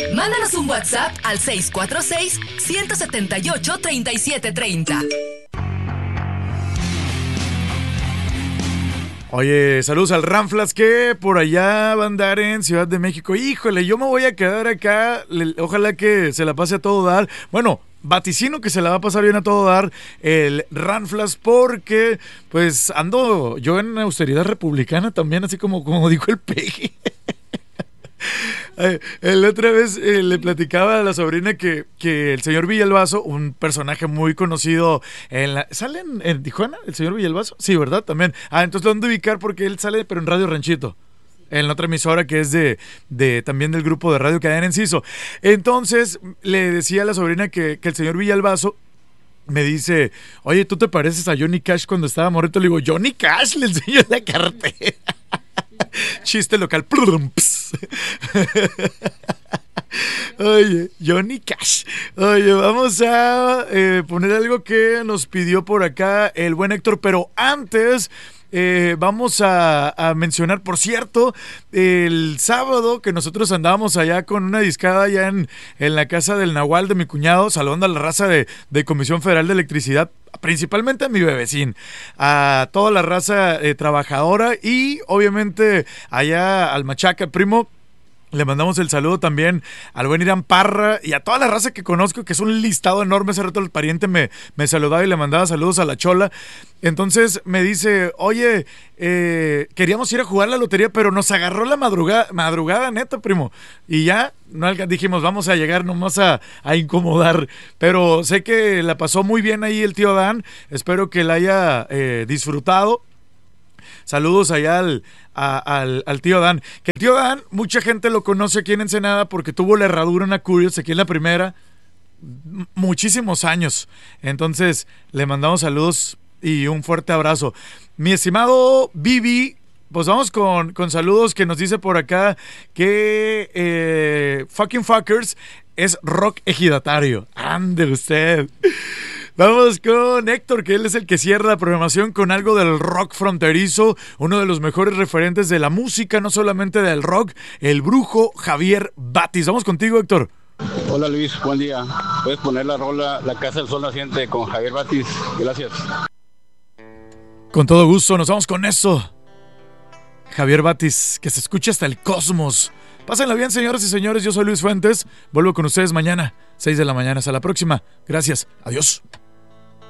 Mándanos un WhatsApp al 646-178-3730. Oye, saludos al Ranflas que por allá va a andar en Ciudad de México. Híjole, yo me voy a quedar acá. Ojalá que se la pase a todo dar. Bueno, vaticino que se la va a pasar bien a todo dar el Ranflas porque pues ando yo en austeridad republicana también, así como dijo el Peje. La otra vez le platicaba a la sobrina que el señor Villalbazo, un personaje muy conocido ¿sale en Tijuana el señor Villalbazo? Sí, ¿verdad? También. Entonces lo han de ubicar porque él sale, pero en Radio Ranchito, en la otra emisora que es de también del grupo de radio Cadena Enciso. Entonces le decía a la sobrina que el señor Villalbazo me dice, oye, ¿tú te pareces a Johnny Cash cuando estaba morrito? Le digo, Johnny Cash, le enseño la cartera. Chiste local. Oye, Johnny Cash. Oye, vamos a poner algo que nos pidió por acá el buen Héctor, pero antes vamos a mencionar, por cierto, el sábado que nosotros andábamos allá con una discada allá en la casa del Nahual de mi cuñado, saludando a la raza de Comisión Federal de Electricidad, principalmente a mi bebecín, a toda la raza trabajadora y obviamente allá al Machaca, primo. Le mandamos el saludo también al buen Irán Parra y a toda la raza que conozco, que es un listado enorme. Hace rato el pariente me saludaba y le mandaba saludos a la Chola. Entonces me dice, oye, queríamos ir a jugar la lotería, pero nos agarró la madrugada neta, primo. Y ya dijimos, vamos a llegar nomás a incomodar. Pero sé que la pasó muy bien ahí el tío Dan. Espero que la haya disfrutado. Saludos allá al tío Dan. Que el tío Dan, mucha gente lo conoce aquí en Ensenada porque tuvo la herradura en la Curious aquí en la primera muchísimos años. Entonces, le mandamos saludos y un fuerte abrazo. Mi estimado Vivi, pues vamos con saludos que nos dice por acá que Fucking Fuckers es rock ejidatario. Ande usted. Vamos con Héctor, que él es el que cierra la programación con algo del rock fronterizo, uno de los mejores referentes de la música, no solamente del rock, el brujo Javier Batis. Vamos contigo, Héctor. Hola Luis, buen día. Puedes poner la rola La Casa del Sol Naciente con Javier Batis. Gracias. Con todo gusto, nos vamos con eso. Javier Batis, que se escuche hasta el cosmos. Pásenla bien, señoras y señores, yo soy Luis Fuentes. Vuelvo con ustedes mañana, 6 de la mañana. Hasta la próxima. Gracias. Adiós.